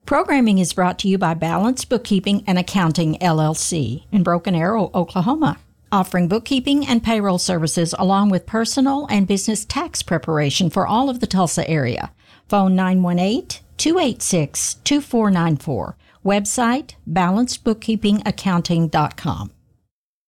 Programming is brought to you by Balance Bookkeeping and Accounting, LLC, in Broken Arrow, Oklahoma, offering bookkeeping and payroll services along with personal and business tax preparation for all of the Tulsa area. Phone 918-286-2494. Website, balancedbookkeepingaccounting.com.